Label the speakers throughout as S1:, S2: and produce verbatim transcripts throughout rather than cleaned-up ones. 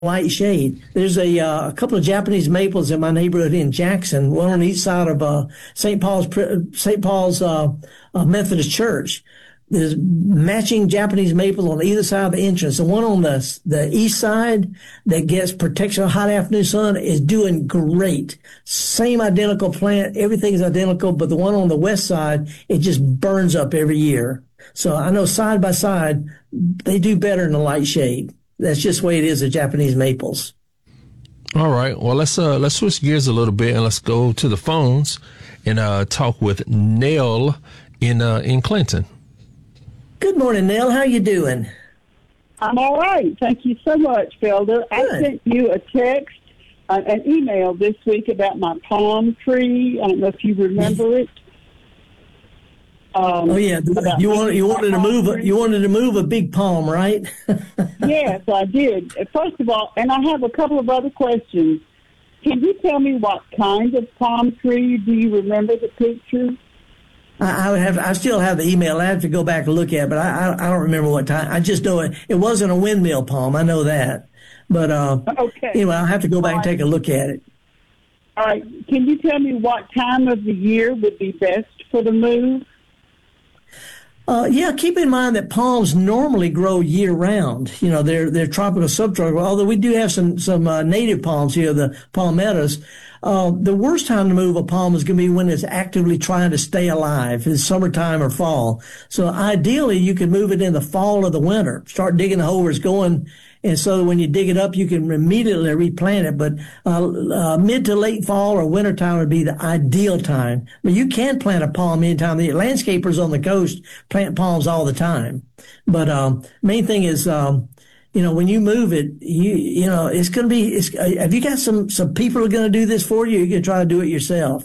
S1: light shade. There's a, uh, a couple of Japanese maples in my neighborhood in Jackson, one on each side of uh, Saint Paul's Saint Paul's uh, uh, Methodist Church. There's matching Japanese maples on either side of the entrance. The one on the the east side that gets protection of hot afternoon sun is doing great. Same identical plant, everything's identical, but the one on the west side, it just burns up every year. So I know side by side, they do better in the light shade. That's just the way it is, the Japanese maples.
S2: All right. Well, let's uh, let's switch gears a little bit and let's go to the phones and uh, talk with Nell in uh, in Clinton.
S1: Good morning, Nell. How you doing?
S3: I'm all right. Thank you so much, Felder. I sent you a text, uh, an email this week about my palm tree. I don't know if you remember it.
S1: Um, oh yeah, you wanted you wanted to move a, you wanted to move a big palm, right?
S3: Yes, I did. First of all, and I have a couple of other questions. Can you tell me what kind of palm tree? Do you remember the picture?
S1: I, I would have. I still have the email. I have to go back and look at it, but I, I I don't remember what time. I just know it. It wasn't a windmill palm. I know that. But uh, okay. Anyway, I'll have to go back and take a look at it.
S3: All right. Can you tell me what time of the year would be best for the move?
S1: Uh, yeah, keep in mind that palms normally grow year round. You know, they're they're tropical, subtropical. Although we do have some some uh, native palms here, the palmettos. Uh, the worst time to move a palm is going to be when it's actively trying to stay alive. It's summertime or fall. So ideally, you can move it in the fall or the winter. Start digging the hole where it's going. And so when you dig it up, you can immediately replant it. But uh, uh, mid to late fall or winter time would be the ideal time. But you can plant a palm anytime. The landscapers on the coast plant palms all the time. But um, main thing is, um, you know, when you move it, you you know, it's going to be. It's, uh, have you got some some people who are going to do this for you? Or you're going to try to do it yourself?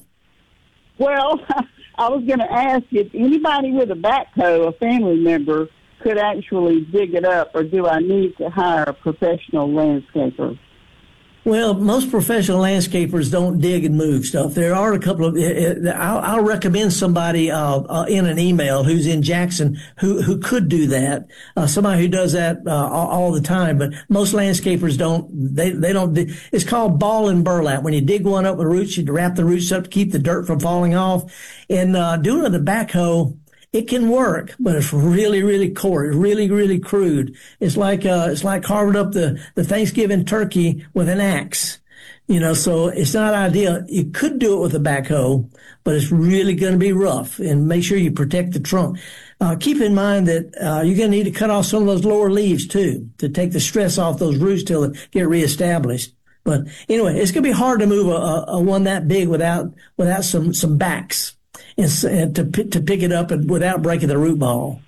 S3: Well, I was going to ask if anybody with a backhoe, a family member, could actually dig it up, or do I need to hire a professional landscaper?
S1: Well, most professional landscapers don't dig and move stuff. There are a couple of. I'll, I'll recommend somebody uh, uh, in an email who's in Jackson who who could do that. Uh, somebody who does that uh, all, all the time. But most landscapers don't. They they don't. It's called ball and burlap. When you dig one up with roots, you wrap the roots up to keep the dirt from falling off. And uh, doing it with a backhoe, it can work, but it's really, really coarse, really, really crude. It's like uh, it's like carving up the, the Thanksgiving turkey with an axe, you know. So it's not ideal. You could do it with a backhoe, but it's really going to be rough. And make sure you protect the trunk. Uh, keep in mind that uh, you're going to need to cut off some of those lower leaves too to take the stress off those roots till they get reestablished. But anyway, it's going to be hard to move a, a, a one that big without without some some backs. And to to pick it up and without breaking the root ball.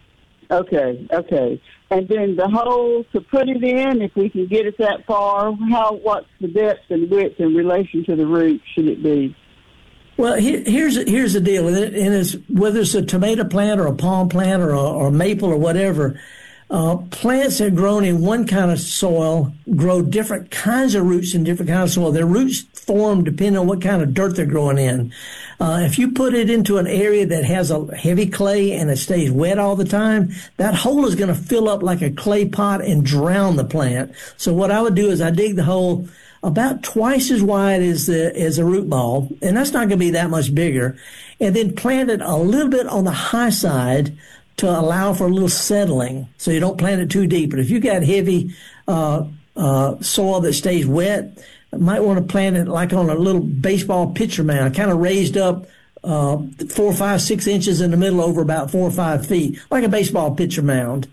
S3: Okay, okay. And then the hole to put it in, if we can get it that far, how what's the depth and width in relation to the root should it be?
S1: Well, here, here's here's the deal with it, and it's whether it's a tomato plant or a palm plant or a, or maple or whatever. Uh, plants that are grown in one kind of soil grow different kinds of roots in different kinds of soil. Their roots form depending on what kind of dirt they're growing in. Uh, if you put it into an area that has a heavy clay and it stays wet all the time, that hole is going to fill up like a clay pot and drown the plant. So what I would do is I dig the hole about twice as wide as the as a root ball, and that's not going to be that much bigger, and then plant it a little bit on the high side to allow for a little settling, so you don't plant it too deep. But if you got heavy uh, uh, soil that stays wet, you might want to plant it like on a little baseball pitcher mound, kind of raised up uh, four, five, six inches in the middle over about four or five feet, like a baseball pitcher mound.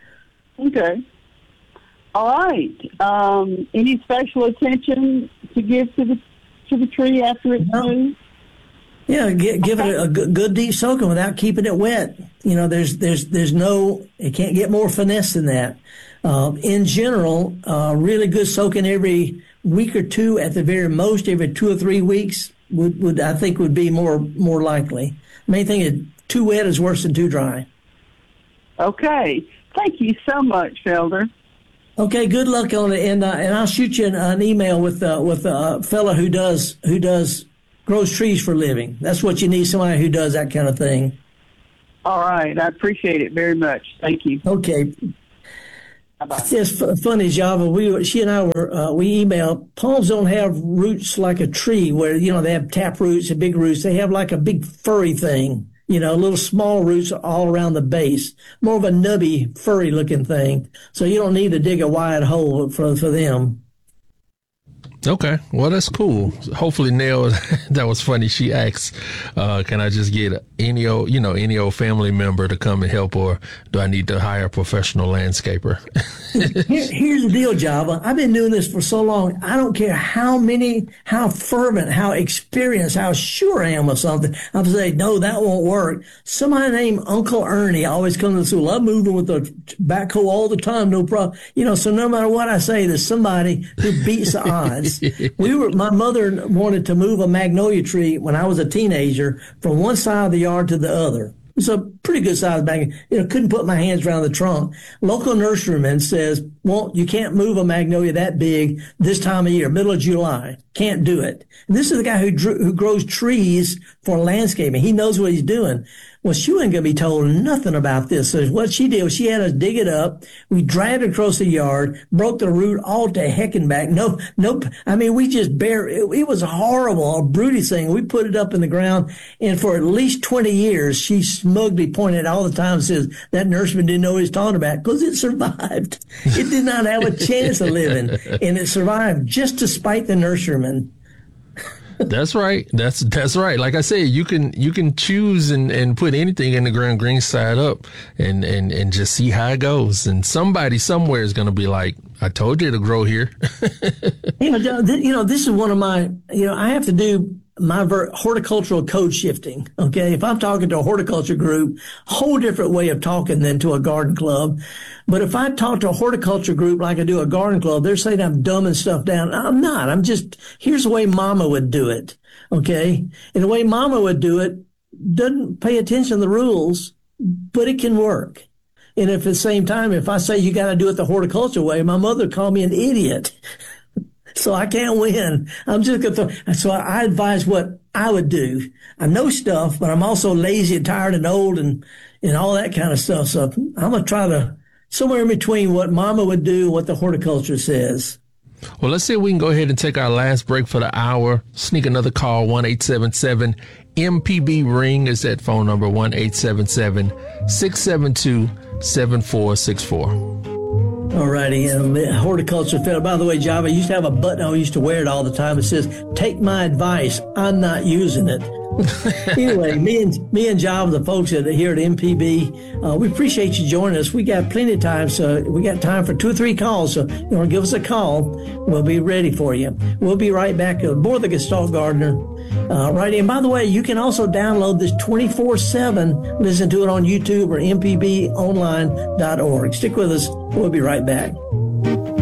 S3: Okay. All right. Um, any special attention to give to the to the tree after it's
S1: no.
S3: moved?
S1: Yeah, give, give it a, a good deep soaking without keeping it wet. You know, there's there's there's no, it can't get more finesse than that. Uh, in general, uh, really good soaking every week or two, at the very most every two or three weeks would, would I think would be more more likely. The main thing is too wet is worse than too dry.
S3: Okay, thank you so much, Felder.
S1: Okay, good luck on it, and uh, and I'll shoot you an, an email with uh, with a fella who does who does. grows trees for a living. That's what you need, somebody who does that kind of thing.
S3: All right. I appreciate it very much. Thank you.
S1: Okay. It's f- funny, Java. We she and I were uh, we emailed. Palms don't have roots like a tree, where you know they have tap roots and big roots. They have like a big furry thing, you know, little small roots all around the base. More of a nubby, furry looking thing. So you don't need to dig a wide hole for for them.
S2: Okay, well, that's cool. Hopefully, Nell, that was funny. She asked, uh, can I just get any old, you know, any old family member to come and help, or do I need to hire a professional landscaper?
S1: Here, here's the deal, Java. I've been doing this for so long. I don't care how many, how fervent, how experienced, how sure I am of something. I'll say, no, that won't work. Somebody named Uncle Ernie always comes to school. I'm moving with a backhoe all the time, no problem. You know, so no matter what I say, there's somebody who beats the odds. We were, my mother wanted to move a magnolia tree when I was a teenager from one side of the yard to the other. It's a pretty good sized bag. You know, couldn't put my hands around the trunk. Local nurseryman says, well, you can't move a magnolia that big this time of year, middle of July. Can't do it. And this is the guy who drew, who grows trees for landscaping. He knows what he's doing. Well, she wasn't going to be told nothing about this. So what she did was she had us dig it up. We dragged it across the yard, broke the root all to heck and back. No, nope. I mean, we just bare, it, it was horrible, a broody thing. We put it up in the ground, and for at least twenty years, she smugly pointed all the time and says that nurseman didn't know what he was talking about because it survived. It did not have a chance of living, and it survived just to spite the nurseryman.
S2: That's right. That's that's right. Like I said, you can you can choose and, and put anything in the ground green side up and, and, and just see how it goes. And somebody somewhere is going to be like, I told you to grow here.
S1: you know, th- you know, this is one of my, you know, I have to do my ver- horticultural code shifting. Okay. If I'm talking to a horticulture group, whole different way of talking than to a garden club. But if I talk to a horticulture group like I do a garden club, they're saying I'm dumbing stuff down. I'm not. I'm just, here's the way mama would do it. Okay. And the way mama would do it doesn't pay attention to the rules, but it can work. And if at the same time, if I say you got to do it the horticulture way, my mother called me an idiot. So I can't win. I'm just going to, so I advise what I would do. I know stuff, but I'm also lazy and tired and old and, and all that kind of stuff. So I'm going to try to, somewhere in between what mama would do, what the horticulture says.
S2: Well, let's see if we can go ahead and take our last break for the hour. Sneak another call, one eight seven seven M P B ring is that phone number, one eight seven seven, six seven two, seven four six four.
S1: All righty. Um, horticulture fellow. By the way, Java, I used to have a button. I used to wear it all the time. It says, take my advice. I'm not using it. Anyway, me and me and Java, the folks at, here at M P B, uh, we appreciate you joining us. We got plenty of time, so we got time for two or three calls. So you want to give us a call, we'll be ready for you. We'll be right back. Uh, more the Gestalt Gardener. Uh, right. And by the way, you can also download this twenty-four seven. Listen to it on YouTube or m p b online dot org. Stick with us. We'll be right back.